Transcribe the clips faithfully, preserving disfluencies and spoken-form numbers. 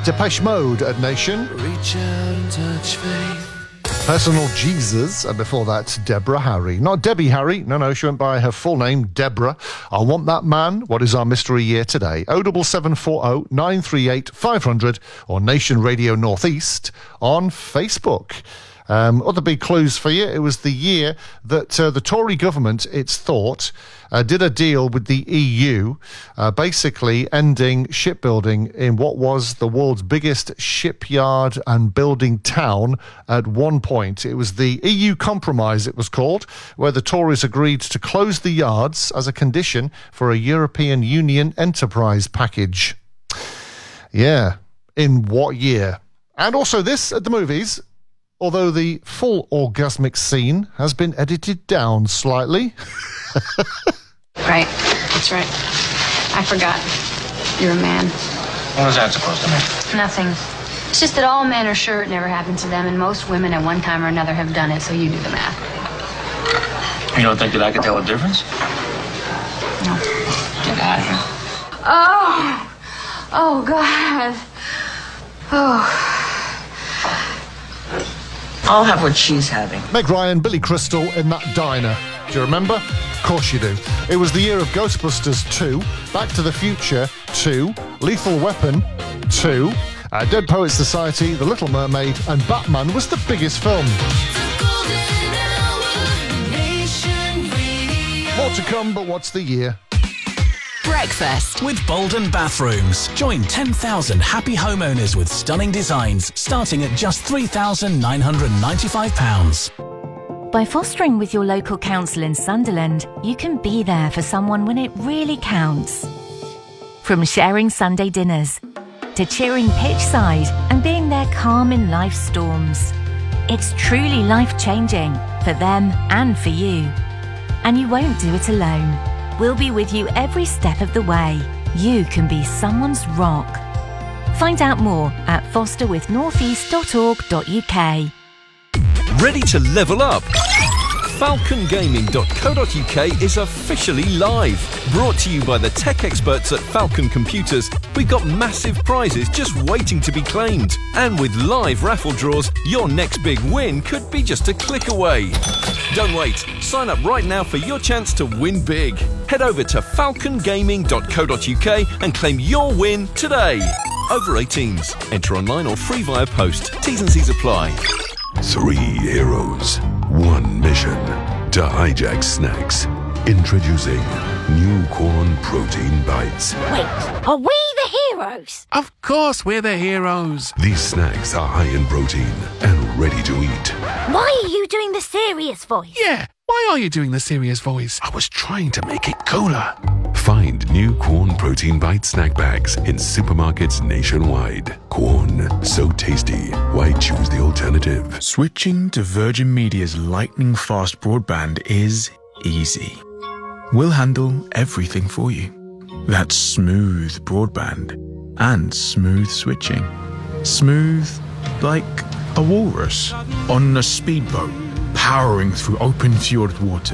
Depeche Mode at Nation. Reach out and touch faith. Personal Jesus, and before that, Deborah Harry. Not Debbie Harry, no, no, she went by her full name, Deborah. I Want That Man. What is our mystery year today? oh seven seven four oh nine three eight five hundred or Nation Radio Northeast on Facebook. Um, other big clues for you. It was the year that uh, the Tory government, it's thought, uh, did a deal with the E U, uh, basically ending shipbuilding in what was the world's biggest shipyard and building town at one point. It was the E U Compromise, it was called, where the Tories agreed to close the yards as a condition for a European Union enterprise package. Yeah, in what year? And also this at the movies. Although the full orgasmic scene has been edited down slightly. Right, that's right. I forgot. You're a man. What is that supposed to mean? Nothing. It's just that all men are sure it never happened to them, and most women at one time or another have done it, so you do the math. You don't think that I can tell the difference? No. Get out of here. Oh! Oh, God. Oh. I'll have what she's having. Meg Ryan, Billy Crystal in that diner. Do you remember? Of course you do. It was the year of Ghostbusters two, Back to the Future two, Lethal Weapon two, uh, Dead Poets Society, The Little Mermaid, and Batman was the biggest film. More to come, but what's the year? Breakfast with Bolden Bathrooms. Join ten thousand happy homeowners with stunning designs starting at just three thousand nine hundred ninety-five pounds. By fostering with your local council in Sunderland, you can be there for someone when it really counts. From sharing Sunday dinners to cheering pitch side and being there calm in life's storms. It's truly life-changing for them and for you. And you won't do it alone. We'll be with you every step of the way. You can be someone's rock. Find out more at foster with northeast dot org dot U K. Ready to level up? falcon gaming dot co dot U K is officially live. Brought to you by the tech experts at Falcon Computers, we've got massive prizes just waiting to be claimed. And with live raffle draws, your next big win could be just a click away. Don't wait. Sign up right now for your chance to win big. Head over to falcon gaming dot co dot U K and claim your win today. Over eighteens. Enter online or free via post. T's and C's apply. Three heroes, one mission to hijack snacks. Introducing new corn protein bites. Wait, are we the heroes? Of course we're the heroes. These snacks are high in protein and ready to eat. Why are you doing the serious voice? Yeah, why are you doing the serious voice? I was trying to make it cooler. Find new Corn Protein Bite snack bags in supermarkets nationwide. Corn, so tasty. Why choose the alternative? Switching to Virgin Media's lightning-fast broadband is easy. We'll handle everything for you. That's smooth broadband and smooth switching. Smooth like a walrus on a speedboat powering through open fjord waters.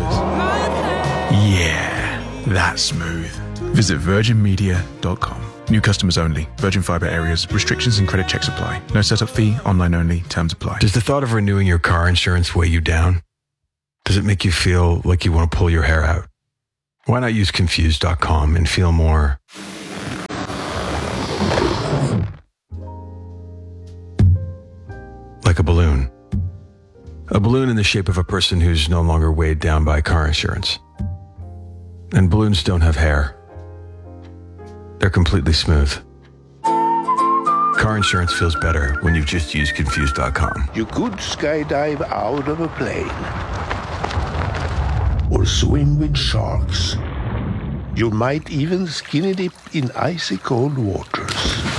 Yeah, that's smooth. Visit virgin media dot com. New customers only. Virgin Fibre areas. Restrictions and credit checks apply. No setup fee. Online only. Terms apply. Does the thought of renewing your car insurance weigh you down? Does it make you feel like you want to pull your hair out? Why not use confused dot com and feel more like a balloon? A balloon in the shape of a person who's no longer weighed down by car insurance. And balloons don't have hair. They're completely smooth. Car insurance feels better when you've just used confused dot com. You could skydive out of a plane. Or swim with sharks. You might even skinny dip in icy cold waters.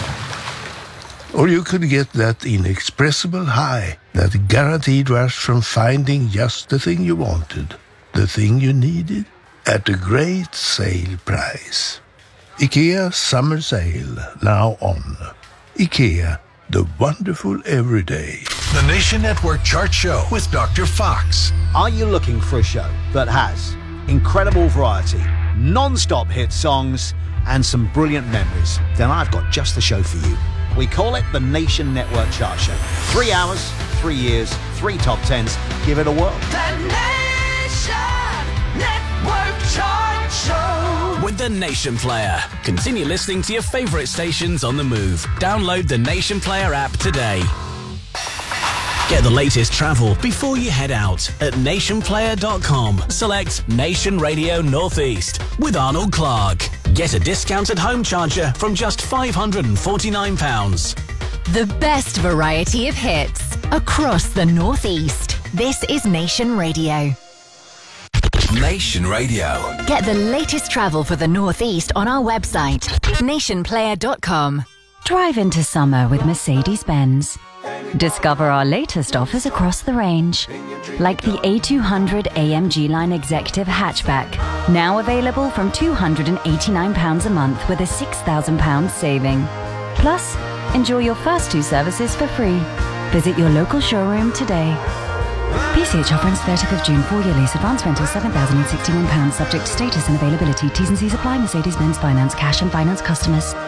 Or you could get that inexpressible high, that guaranteed rush from finding just the thing you wanted, the thing you needed, at a great sale price. IKEA Summer Sale, now on. IKEA, the wonderful everyday. The Nation Network Chart Show with Doctor Fox. Are you looking for a show that has incredible variety, non-stop hit songs, and some brilliant memories? Then I've got just the show for you. We call it the Nation Network Chart Show. Three hours, three years, three top tens. Give it a whirl. The Nation Network Chart Show. With the Nation Player. Continue listening to your favourite stations on the move. Download the Nation Player app today. Get the latest travel before you head out at nation player dot com. Select Nation Radio Northeast with Arnold Clark. Get a discounted home charger from just five hundred forty-nine pounds. The best variety of hits across the Northeast. This is Nation Radio. Nation Radio. Get the latest travel for the Northeast on our website, nation player dot com. Drive into summer with Mercedes-Benz. Discover our latest offers across the range, like the A two hundred A M G Line Executive Hatchback, now available from two hundred eighty-nine pounds a month with a six thousand pounds saving. Plus, enjoy your first two services for free. Visit your local showroom today. P C H offer ends thirtieth of June, four-year lease, advance rental seven thousand sixty-one pounds, subject to status and availability. T's and C's apply. Mercedes-Benz Finance, cash and finance customers.